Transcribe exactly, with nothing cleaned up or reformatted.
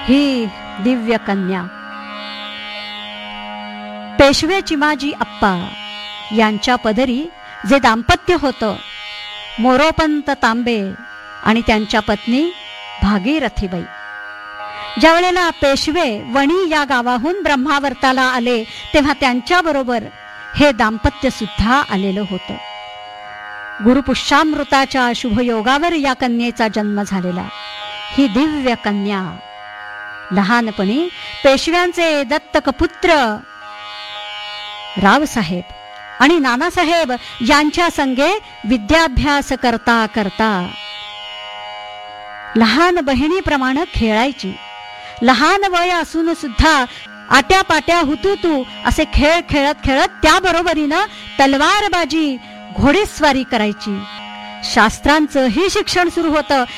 ही दिव्य कन्या पेशवे चिमाजी अप्पा यांच्या पदरी जे दाम्पत्य होतं, मोरोपंत तांबे आणि त्यांच्या पत्नी भागीरथीबाई, ज्या वेळेला पेशवे वणी या गावाहून ब्रह्मावर्ताला आले तेव्हा त्यांच्याबरोबर हे दाम्पत्य सुद्धा आलेलं होतं. गुरुपुष्यामृताच्या शुभयोगावर या कन्येचा जन्म झालेला. ही दिव्य कन्या लहानपणी पेशव्यांचे दत्तक पुत्र रावसाहेब आणि नानासाहेब यांच्या संगे विद्याभ्यास करता करता लहान बहिणीप्रमाणे खेळायची. लहान वय असून सुद्धा आट्यापाट्या हुतुतू असे खेळ खेळत खेळत त्याबरोबरीनं तलवारबाजी, घोडेस्वारी करायची. शास्त्रांचं ही शिक्षण सुरू होतं.